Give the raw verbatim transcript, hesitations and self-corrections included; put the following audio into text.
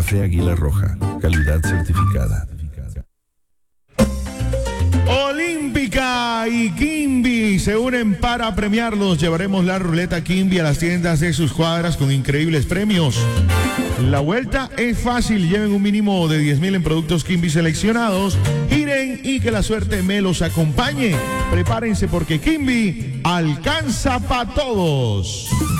Café Águila Roja, calidad certificada. Olímpica y Kimby se unen para premiarlos. Llevaremos la ruleta Kimby a las tiendas de sus cuadras con increíbles premios. La vuelta es fácil. Lleven un mínimo de diez mil en productos Kimby seleccionados. Giren y que la suerte me los acompañe. Prepárense porque Kimby alcanza para todos.